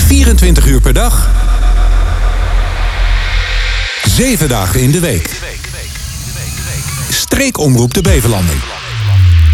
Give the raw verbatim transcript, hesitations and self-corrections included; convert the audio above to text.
vierentwintig uur per dag, zeven dagen in de week. Streekomroep de Beverlanden.